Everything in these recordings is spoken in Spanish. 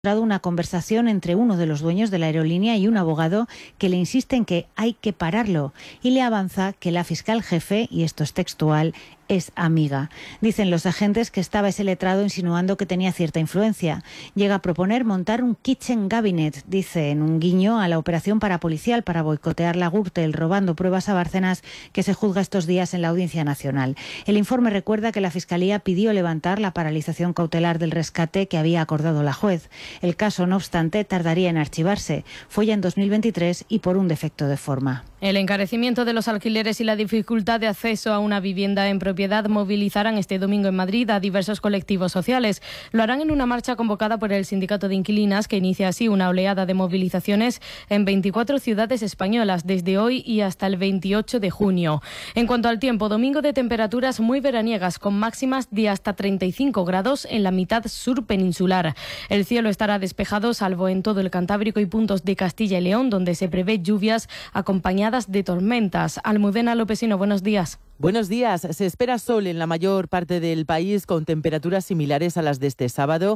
una conversación entre uno de los dueños de la aerolínea y un abogado que le insiste en que hay que pararlo y le avanza que la fiscal jefe, y esto es textual, es amiga. Dicen los agentes que estaba ese letrado insinuando que tenía cierta influencia. Llega a proponer montar un kitchen cabinet, dice, en un guiño a la operación parapolicial para boicotear la Gürtel, robando pruebas a Bárcenas, que se juzga estos días en la Audiencia Nacional. El informe recuerda que la Fiscalía pidió levantar la paralización cautelar del rescate que había acordado la juez. El caso, no obstante, tardaría en archivarse. Fue ya en 2023 y por un defecto de forma. El encarecimiento de los alquileres y la dificultad de acceso a una vivienda en propiedad movilizarán este domingo en Madrid a diversos colectivos sociales. Lo harán en una marcha convocada por el Sindicato de Inquilinas, que inicia así una oleada de movilizaciones en 24 ciudades españolas desde hoy y hasta el 28 de junio. En cuanto al tiempo, domingo de temperaturas muy veraniegas con máximas de hasta 35 grados en la mitad sur peninsular. El cielo estará despejado salvo en todo el Cantábrico y puntos de Castilla y León, donde se prevé lluvias acompañadas de tormentas. Almudena Lopesino, buenos días. Buenos días. Se espera sol en la mayor parte del país con temperaturas similares a las de este sábado.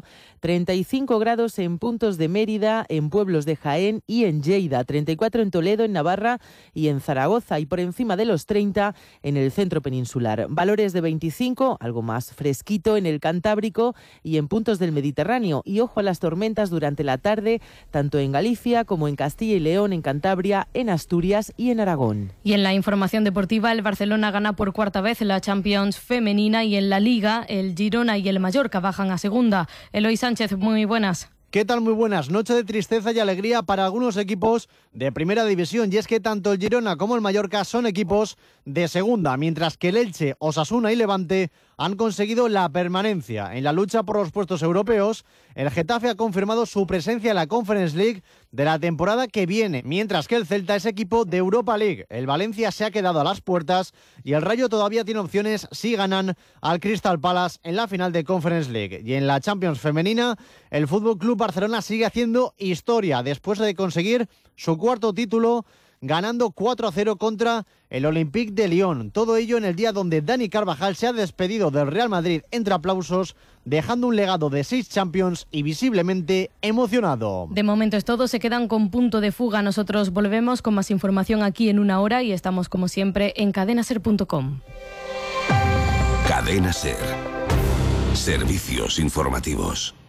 35 grados en puntos de Mérida, en pueblos de Jaén y en Lleida. 34 en Toledo, en Navarra y en Zaragoza. Y por encima de los 30 en el centro peninsular. Valores de 25, algo más fresquito en el Cantábrico y en puntos del Mediterráneo. Y ojo a las tormentas durante la tarde, tanto en Galicia como en Castilla y León, en Cantabria, en Asturias y en Aragón. Y en la información deportiva, el Barcelona gana por cuarta vez la Champions femenina y en la Liga el Girona y el Mallorca bajan a segunda. Eloy Sánchez, muy buenas. ¿Qué tal? Muy buenas. Noche de tristeza y alegría para algunos equipos de primera división, y es que tanto el Girona como el Mallorca son equipos de segunda, mientras que el Elche, Osasuna y Levante han conseguido la permanencia en la lucha por los puestos europeos. El Getafe ha confirmado su presencia en la Conference League de la temporada que viene, mientras que el Celta es equipo de Europa League. El Valencia se ha quedado a las puertas y el Rayo todavía tiene opciones si ganan al Crystal Palace en la final de Conference League. Y en la Champions femenina, el FC Barcelona sigue haciendo historia después de conseguir su cuarto título, ganando 4-0 contra el Olympique de Lyon. Todo ello en el día donde Dani Carvajal se ha despedido del Real Madrid entre aplausos, dejando un legado de 6 Champions y visiblemente emocionado. De momento es todo, se quedan con punto de fuga. Nosotros volvemos con más información aquí en una hora y estamos como siempre en cadenaser.com. Cadena Ser. Servicios informativos.